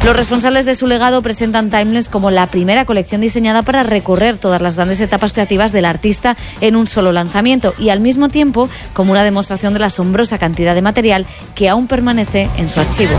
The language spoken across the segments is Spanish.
Los responsables de su legado presentan Timeless como la primera colección diseñada para recorrer todas las grandes etapas creativas del artista en un solo lanzamiento y al mismo tiempo como una demostración de la asombrosa cantidad de material que aún permanece en su archivo.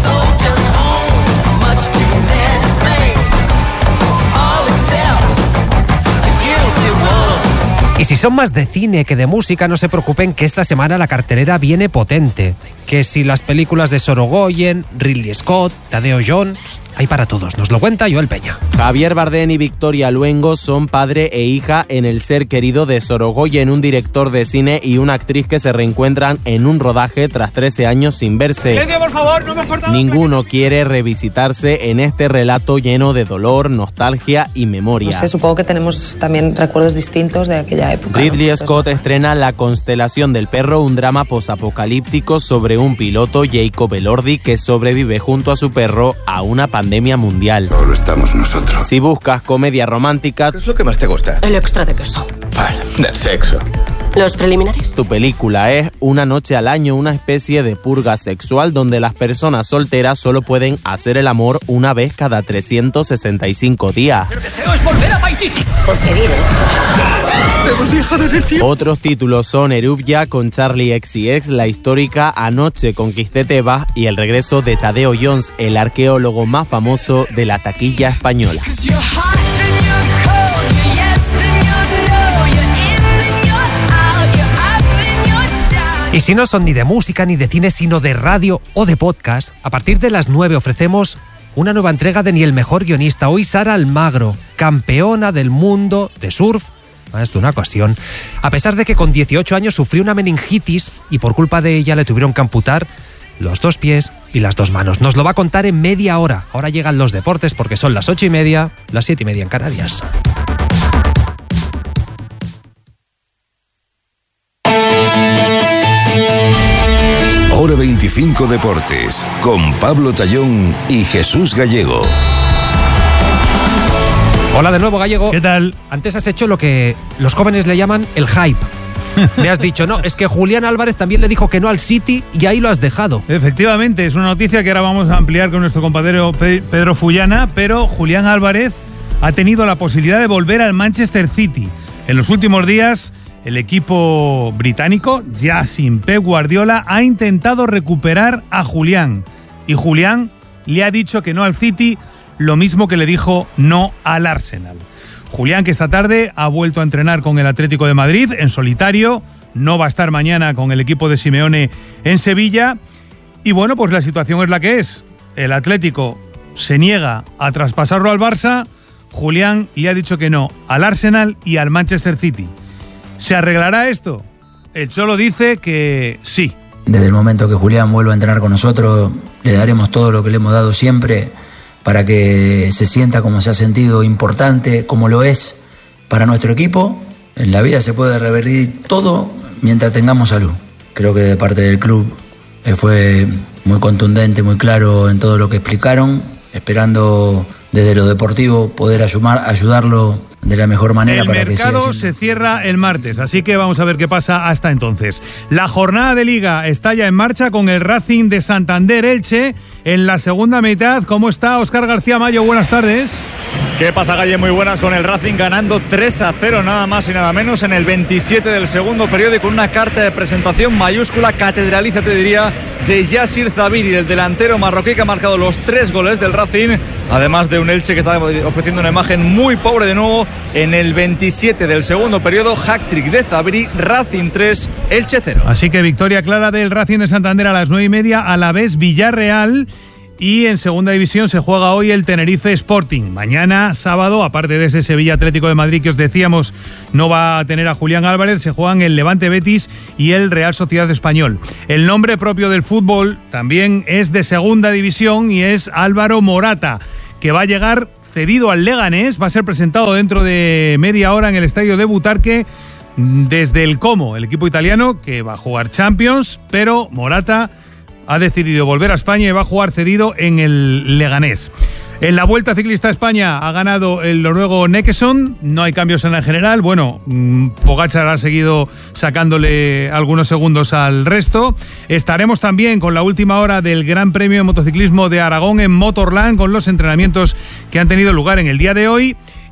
Y si son más de cine que de música, no se preocupen que esta semana la cartelera viene potente. Que si las películas de Sorogoyen, Ridley Scott, Tadeo Jones, hay para todos. Nos lo cuenta Joel Peña. Javier Bardem y Victoria Luengo son padre e hija en El ser querido de Sorogoyen, un director de cine y una actriz que se reencuentran en un rodaje tras 13 años sin verse. Silencio, por favor, no me has cortado. Ninguno quiere revisitarse en este relato lleno de dolor, nostalgia y memoria. No sé, supongo que tenemos también recuerdos distintos de aquella época. Ridley Scott estrena La constelación del perro, un drama posapocalíptico sobre un piloto, Jacob Elordi, que sobrevive junto a su perro a una pandemia mundial. Solo estamos nosotros. Si buscas comedia romántica, ¿Qué es lo que más te gusta? El extra de queso. Vale, del sexo. ¿Los preliminares? tu película es Una noche al año, una especie de purga sexual donde las personas solteras solo pueden hacer el amor una vez cada 365 días. El deseo es volver a Paititi. Porque vive. Hemos viajado en el tiempo. Otros títulos son Erupya con Charlie XCX, la histórica Anoche conquisté Tebas y el regreso de Tadeo Jones, el arqueólogo más famoso de la taquilla española. Y si no son ni de música ni de cine, sino de radio o de podcast, a partir de las 9 ofrecemos una nueva entrega de Ni el mejor guionista. Hoy Sara Almagro, campeona del mundo de surf, más de una ocasión. A pesar de que con 18 años sufrió una meningitis y por culpa de ella le tuvieron que amputar los 2 pies y las 2 manos. Nos lo va a contar en media hora. Ahora llegan los deportes porque son las 8:30, las 7:30 en Canarias. Hora 25 Deportes, con Pablo Tallón y Jesús Gallego. Hola de nuevo, Gallego. ¿Qué tal? Antes has hecho lo que los jóvenes le llaman el hype. Me has dicho, no, es que Julián Álvarez también le dijo que no al City y ahí lo has dejado. Efectivamente, es una noticia que ahora vamos a ampliar con nuestro compañero Pedro Fullana, pero Julián Álvarez ha tenido la posibilidad de volver al Manchester City. En los últimos días, el equipo británico, ya sin Pep Guardiola, ha intentado recuperar a Julián. Y Julián le ha dicho que no al City, lo mismo que le dijo no al Arsenal. Julián, que esta tarde ha vuelto a entrenar con el Atlético de Madrid en solitario, no va a estar mañana con el equipo de Simeone en Sevilla. Y bueno, pues la situación es la que es. El Atlético se niega a traspasarlo al Barça, Julián le ha dicho que no al Arsenal y al Manchester City. ¿Se arreglará esto? El Cholo dice que sí. Desde el momento que Julián vuelva a entrenar con nosotros, le daremos todo lo que le hemos dado siempre para que se sienta como se ha sentido importante, como lo es para nuestro equipo. En la vida se puede revertir todo mientras tengamos salud. Creo que de parte del club fue muy contundente, muy claro en todo lo que explicaron, esperando desde lo deportivo poder ayudarlo de la mejor manera. El mercado se cierra el martes, así que vamos a ver qué pasa hasta entonces. La jornada de Liga está ya en marcha con el Racing de Santander Elche en la segunda mitad. ¿Cómo está Óscar García Mayo? Buenas tardes. ¿Qué pasa, Galle? Muy buenas, con el Racing ganando 3-0 nada más y nada menos en el 27 del segundo periodo y con una carta de presentación mayúscula, catedraliza te diría, de Yassir Zabiri, el delantero marroquí que ha marcado los 3 goles del Racing, además de un Elche que está ofreciendo una imagen muy pobre de nuevo en el 27 del segundo periodo. Hat-trick de Zabiri, Racing 3, Elche 0. Así que victoria clara del Racing de Santander a las 9:30, a la vez Villarreal. Y en segunda división se juega hoy el Tenerife Sporting. Mañana, sábado, aparte de ese Sevilla Atlético de Madrid que os decíamos no va a tener a Julián Álvarez, se juegan el Levante Betis y el Real Sociedad Español. El nombre propio del fútbol también es de segunda división y es Álvaro Morata, que va a llegar cedido al Leganés, va a ser presentado dentro de media hora en el estadio de Butarque desde el Como, el equipo italiano que va a jugar Champions, pero Morata ha decidido volver a España y va a jugar cedido en el Leganés. En la Vuelta Ciclista a España ha ganado el noruego Nekkesson, no hay cambios en la general. Bueno, Pogačar ha seguido sacándole algunos segundos al resto. Estaremos también con la última hora del Gran Premio de Motociclismo de Aragón en Motorland, con los entrenamientos que han tenido lugar en el día de hoy.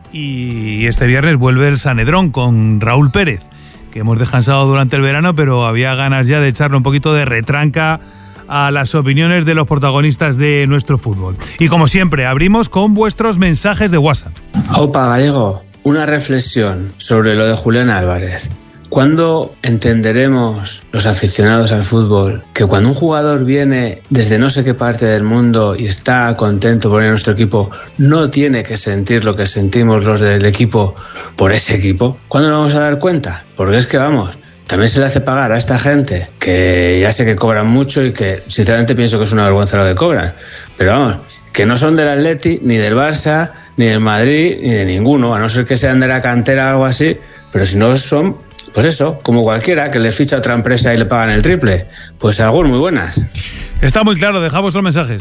Y este viernes vuelve el Sanedrón con Raúl Pérez, que hemos descansado durante el verano, pero había ganas ya de echarle un poquito de retranca a las opiniones de los protagonistas de nuestro fútbol. Y como siempre, abrimos con vuestros mensajes de WhatsApp. Opa, Gallego, una reflexión sobre lo de Julián Álvarez. ¿Cuándo entenderemos los aficionados al fútbol que cuando un jugador viene desde no sé qué parte del mundo y está contento por ir a nuestro equipo, no tiene que sentir lo que sentimos los del equipo por ese equipo? ¿Cuándo nos vamos a dar cuenta? Porque es que vamos, también se le hace pagar a esta gente, que ya sé que cobran mucho y que sinceramente pienso que es una vergüenza lo que cobran, pero vamos, que no son del Atleti, ni del Barça, ni del Madrid, ni de ninguno, a no ser que sean de la cantera o algo así, pero si no son, pues eso, como cualquiera, que le ficha a otra empresa y le pagan el triple. Pues algo muy buenas. Está muy claro, dejamos los mensajes.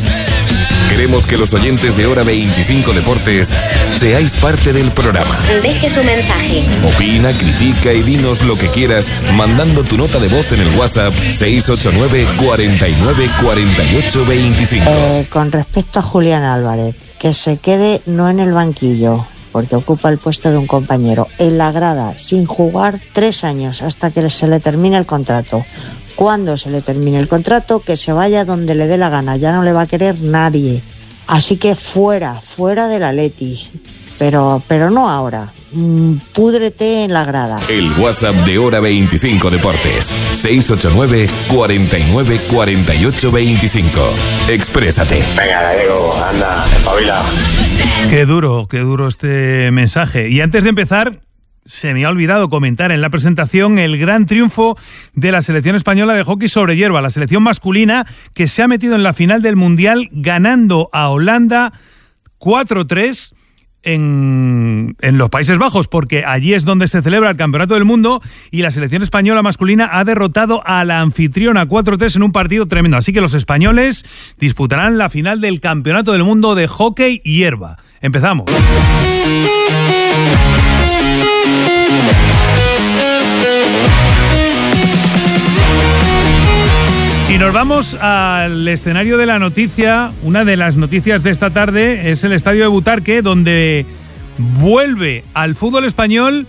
Queremos que los oyentes de Hora 25 Deportes seáis parte del programa. Deje tu mensaje. Opina, critica y dinos lo que quieras mandando tu nota de voz en el WhatsApp 689 49 48 25. Con respecto a Julián Álvarez, que se quede no en el banquillo, porque ocupa el puesto de un compañero, en la grada, sin jugar 3 años hasta que se le termine el contrato. Cuando se le termine el contrato, que se vaya donde le dé la gana, ya no le va a querer nadie. Así que fuera del Atleti, pero no ahora. Púdrete en la grada. El WhatsApp de Hora 25 Deportes 689 49 48 25. Exprésate. Venga, Gallego, anda, espabila. Qué duro este mensaje. Y antes de empezar, se me ha olvidado comentar en la presentación el gran triunfo de la selección española de hockey sobre hierba, la selección masculina que se ha metido en la final del Mundial ganando a Holanda 4-3 en los Países Bajos, porque allí es donde se celebra el Campeonato del Mundo, y la selección española masculina ha derrotado a la anfitriona 4-3 en un partido tremendo. Así que los españoles disputarán la final del Campeonato del Mundo de hockey hierba. Empezamos. Y nos vamos al escenario de la noticia. Una de las noticias de esta tarde es el estadio de Butarque, donde vuelve al fútbol español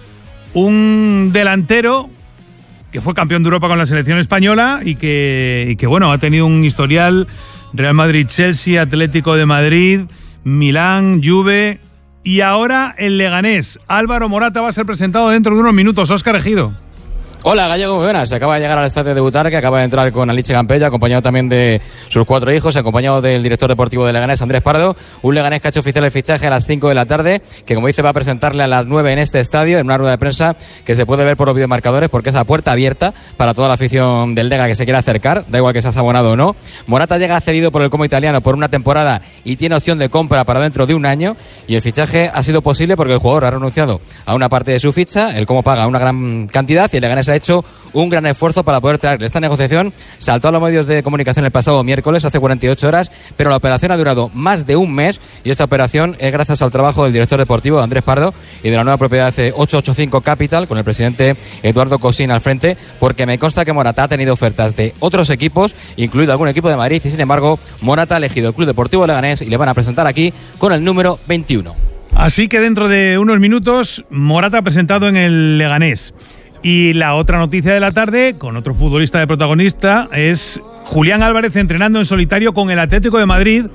un delantero que fue campeón de Europa con la selección española y que bueno, ha tenido un historial: Real Madrid, Chelsea, Atlético de Madrid, Milán, Juve y ahora el Leganés. Álvaro Morata va a ser presentado dentro de unos minutos. Óscar Ejido. Hola, Gallego, muy buenas. Se acaba de llegar al estadio de Butarque, acaba de entrar con Alice Campella, acompañado también de sus 4 hijos, acompañado del director deportivo de Leganés, Andrés Pardo. Un Leganés que ha hecho oficial el fichaje a las 5 de la tarde, que como dice va a presentarle a las 9 en este estadio, en una rueda de prensa que se puede ver por los videomarcadores, porque es a puerta abierta para toda la afición del Lega que se quiera acercar, da igual que seas abonado o no. Morata llega cedido por el Como italiano por una temporada y tiene opción de compra para dentro de un año, y el fichaje ha sido posible porque el jugador ha renunciado a una parte de su ficha, el Como paga una gran cantidad y el Leganés ha hecho un gran esfuerzo para poder traerle. Esta negociación saltó a los medios de comunicación el pasado miércoles, hace 48 horas, pero la operación ha durado más de un mes, y esta operación es gracias al trabajo del director deportivo Andrés Pardo y de la nueva propiedad de 885 Capital, con el presidente Eduardo Cosín al frente, porque me consta que Morata ha tenido ofertas de otros equipos, incluido algún equipo de Madrid, y sin embargo Morata ha elegido el Club Deportivo Leganés y le van a presentar aquí con el número 21. Así que dentro de unos minutos Morata presentado en el Leganés. Y la otra noticia de la tarde, con otro futbolista de protagonista, es Julián Álvarez entrenando en solitario con el Atlético de Madrid,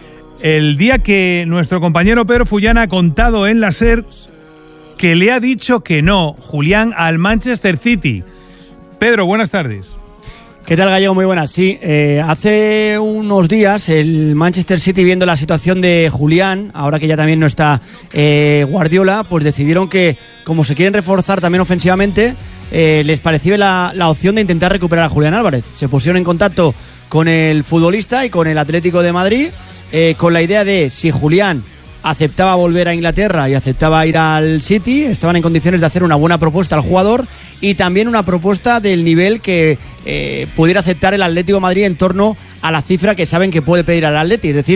el día que nuestro compañero Pedro Fullana ha contado en la SER que le ha dicho que no, Julián, al Manchester City. Pedro, buenas tardes. ¿Qué tal, Gallego? Muy buenas. Sí, hace unos días el Manchester City, viendo la situación de Julián, ahora que ya también no está Guardiola, pues decidieron que, como se quieren reforzar también ofensivamente, les pareció la opción de intentar recuperar a Julián Álvarez. Se pusieron en contacto con el futbolista y con el Atlético de Madrid, con la idea de, si Julián aceptaba volver a Inglaterra y aceptaba ir al City, estaban en condiciones de hacer una buena propuesta al jugador y también una propuesta del nivel que pudiera aceptar el Atlético de Madrid en torno a la cifra que saben que puede pedir al Atleti, es decir,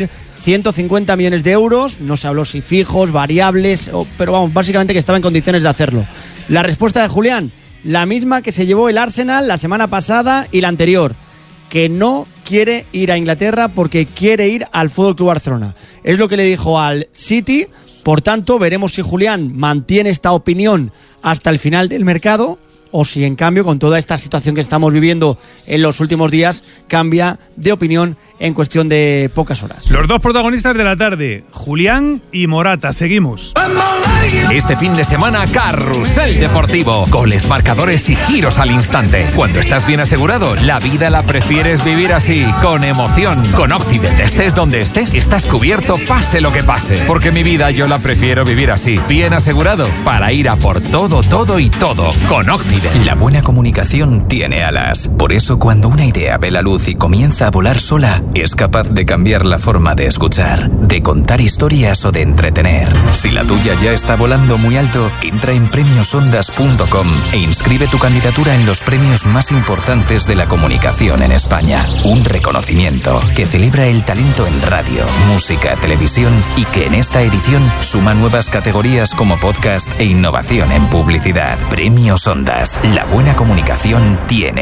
150 millones de euros. No se habló si fijos, variables, pero vamos, básicamente que estaba en condiciones de hacerlo. La respuesta de Julián, la misma que se llevó el Arsenal la semana pasada y la anterior, que no quiere ir a Inglaterra porque quiere ir al FC Barcelona. Es lo que le dijo al City. Por tanto, veremos si Julián mantiene esta opinión hasta el final del mercado o si, en cambio, con toda esta situación que estamos viviendo en los últimos días, cambia de opinión en cuestión de pocas horas. Los dos protagonistas de la tarde, Julián y Morata. Seguimos. Este fin de semana, Carrusel Deportivo. Goles, marcadores y giros al instante. Cuando estás bien asegurado, la vida la prefieres vivir así, con emoción. Con Occident, estés donde estés, estás cubierto, pase lo que pase. Porque mi vida yo la prefiero vivir así, bien asegurado, para ir a por todo, todo y todo. Con Occident. La buena comunicación tiene alas. Por eso, cuando una idea ve la luz y comienza a volar sola, es capaz de cambiar la forma de escuchar, de contar historias o de entretener. Si la tuya ya está volando muy alto, entra en premiosondas.com e inscribe tu candidatura en los premios más importantes de la comunicación en España. Un reconocimiento que celebra el talento en radio, música, televisión y que en esta edición suma nuevas categorías como podcast e innovación en publicidad. Premios Ondas. La buena comunicación tiene